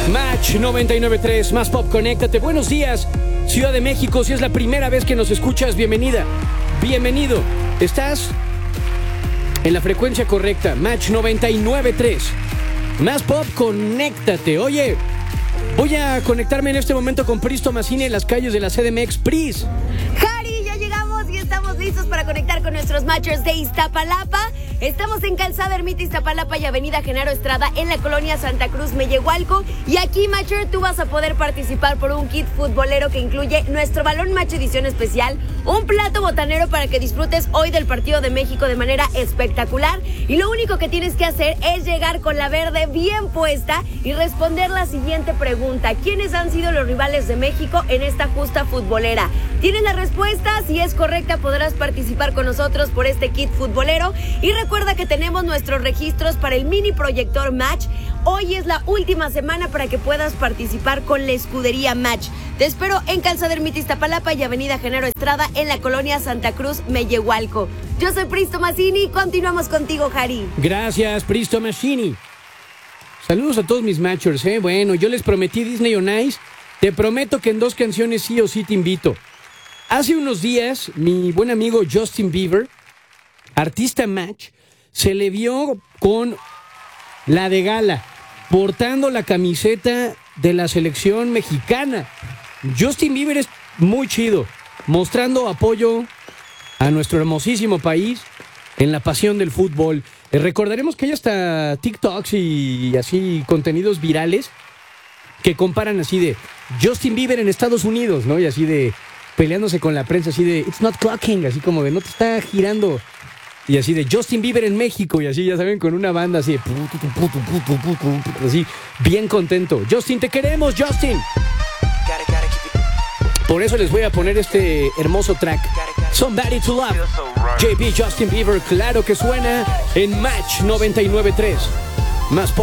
Match 99.3, Más Pop, conéctate. Buenos días, Ciudad de México. Si es la primera vez que nos escuchas, bienvenida, bienvenido. Estás en la frecuencia correcta, Match 99.3, Más Pop, conéctate. Oye, voy a conectarme en este momento con Pris Tomasini en las calles de la CDMX. Pris. Jari, ya llegamos y estamos listos para conectar con nuestros matchers de Iztapalapa. Estamos en Calzada Ermita Iztapalapa y Avenida Genaro Estrada en la colonia Santa Cruz, Mellehualco. Y aquí, matcher, tú vas a poder participar por un kit futbolero que incluye nuestro balón match edición especial, un plato botanero para que disfrutes hoy del partido de México de manera espectacular. Y lo único que tienes que hacer es llegar con la verde bien puesta y responder la siguiente pregunta: ¿quiénes han sido los rivales de México en esta justa futbolera? ¿Tienes la respuesta? Si es correcta, podrás participar con nosotros por este kit futbolero. Y recuerda que tenemos nuestros registros para el mini proyector Match. Hoy es la última semana para que puedas participar con la escudería Match. Te espero en Calzada Ermita Iztapalapa y Avenida Genaro Estrada en la colonia Santa Cruz, Mellehualco. Yo soy Pris Tomasini, continuamos contigo, Jari. Gracias, Pris Tomasini. Saludos a todos mis matchers, Bueno, yo les prometí Disney on Ice. Te prometo que en 2 canciones sí o sí te invito. Hace unos días, mi buen amigo Justin Bieber, artista Match, se le vio con la de gala, portando la camiseta de la selección mexicana. Justin Bieber es muy chido, mostrando apoyo a nuestro hermosísimo país en la pasión del fútbol. Recordaremos que hay hasta TikToks y así contenidos virales que comparan así de Justin Bieber en Estados Unidos, ¿no? Y así de peleándose con la prensa, así de it's not clocking, así como de no te está girando. Y así de Justin Bieber en México, y así, ya saben, con una banda así de así, bien contento. Justin, te queremos, Justin. Por eso les voy a poner este hermoso track, Somebody to Love. JB, Justin Bieber, claro que suena en Match 99.3. Más